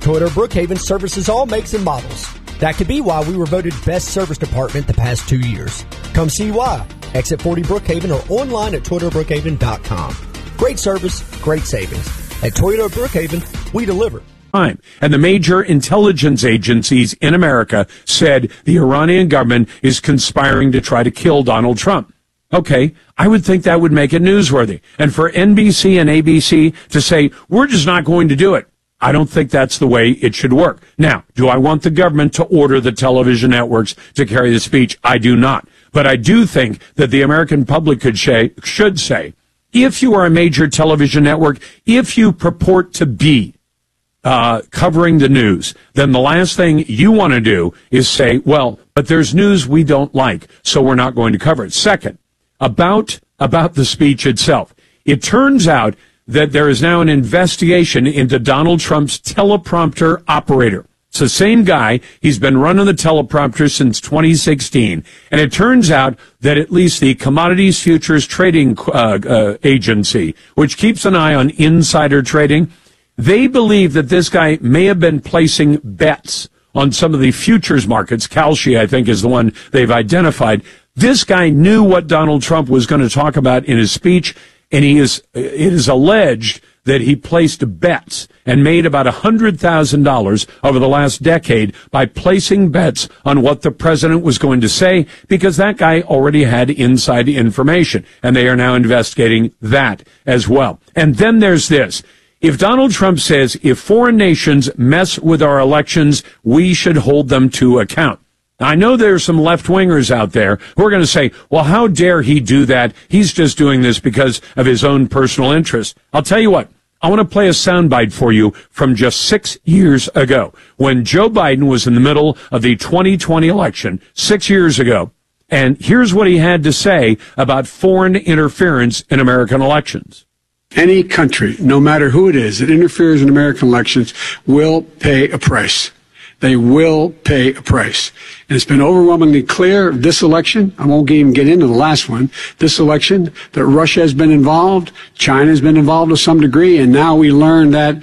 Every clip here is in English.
Toyota Brookhaven services all makes and models. That could be why we were voted best service department the past 2 years. Come see why. Exit 40 Brookhaven or online at ToyotaBrookhaven.com. Great service, great savings. At Toyota Brookhaven, we deliver. And the major intelligence agencies in America said the Iranian government is conspiring to try to kill Donald Trump. Okay, I would think that would make it newsworthy. And for NBC and ABC to say, we're just not going to do it, I don't think that's the way it should work. Now, do I want the government to order the television networks to carry the speech? I do not. But I do think that the American public should say, if you are a major television network, if you purport to be covering the news, then the last thing you want to do is say, well, but there's news we don't like, so we're not going to cover it. Second, about the speech itself. It turns out that there is now an investigation into Donald Trump's teleprompter operator. It's the same guy. He's been running the teleprompter since 2016. And it turns out that at least the Commodities Futures Trading Agency, which keeps an eye on insider trading, they believe that this guy may have been placing bets on some of the futures markets. Kalshi, I think, is the one they've identified. This guy knew what Donald Trump was going to talk about in his speech, and it is alleged that he placed bets and made about $100,000 over the last decade by placing bets on what the president was going to say, because that guy already had inside information, and they are now investigating that as well. And then there's this. If Donald Trump says, if foreign nations mess with our elections, we should hold them to account. Now, I know there are some left-wingers out there who are going to say, well, how dare he do that? He's just doing this because of his own personal interest. I'll tell you what. I want to play a soundbite for you from just 6 years ago when Joe Biden was in the middle of the 2020 election 6 years ago. And here's what he had to say about foreign interference in American elections. Any country, no matter who it is, that interferes in American elections will pay a price. They will pay a price. And it's been overwhelmingly clear this election, I won't even get into the last one, this election, that Russia has been involved, China has been involved to some degree, and now we learn that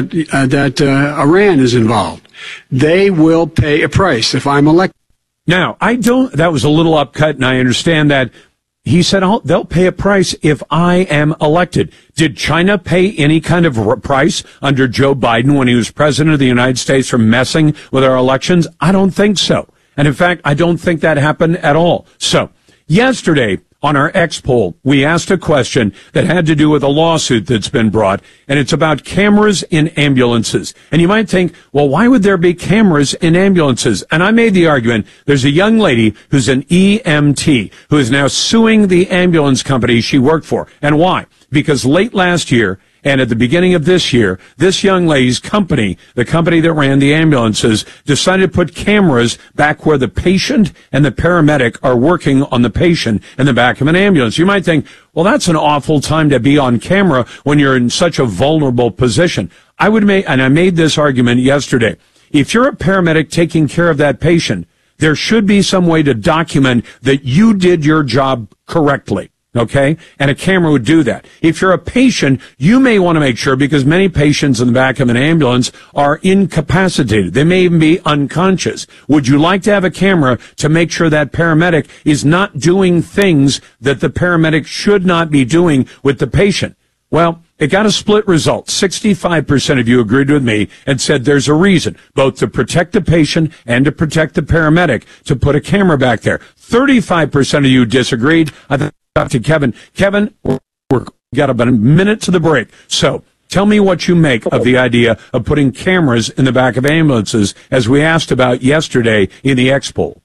Iran is involved. They will pay a price if I'm elected. Now, that was a little upcut, and I understand that. He said, they'll pay a price if I am elected. Did China pay any kind of price under Joe Biden when he was president of the United States for messing with our elections? I don't think so. And in fact, I don't think that happened at all. So yesterday on our X poll, we asked a question that had to do with a lawsuit that's been brought, and it's about cameras in ambulances. And you might think, well, why would there be cameras in ambulances? And I made the argument, there's a young lady who's an EMT who is now suing the ambulance company she worked for. And why? Because late last year, and at the beginning of this year, this young lady's company, the company that ran the ambulances, decided to put cameras back where the patient and the paramedic are working on the patient in the back of an ambulance. You might think, well, that's an awful time to be on camera when you're in such a vulnerable position. I made this argument yesterday. If you're a paramedic taking care of that patient, there should be some way to document that you did your job correctly. Okay? And a camera would do that. If you're a patient, you may want to make sure, because many patients in the back of an ambulance are incapacitated. They may even be unconscious. Would you like to have a camera to make sure that paramedic is not doing things that the paramedic should not be doing with the patient? Well, it got a split result. 65% of you agreed with me and said there's a reason, both to protect the patient and to protect the paramedic, to put a camera back there. 35% of you disagreed. I talked to Kevin. Kevin, we've got about a minute to the break. So tell me what you make of the idea of putting cameras in the back of ambulances, as we asked about yesterday in the X poll.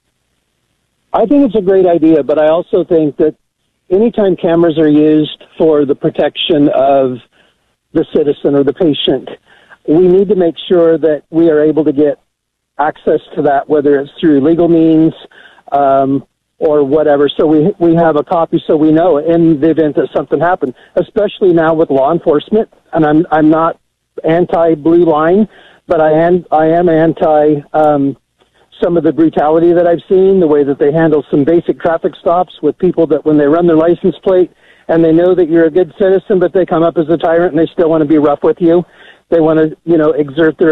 I think it's a great idea, but I also think that anytime cameras are used for the protection of the citizen or the patient, we need to make sure that we are able to get access to that, whether it's through legal means or whatever. So we have a copy so we know in the event that something happened, especially now with law enforcement. And I'm not anti-blue line, but I am anti some of the brutality that I've seen, the way that they handle some basic traffic stops with people that when they run their license plate and they know that you're a good citizen, but they come up as a tyrant and they still want to be rough with you. They want to, exert their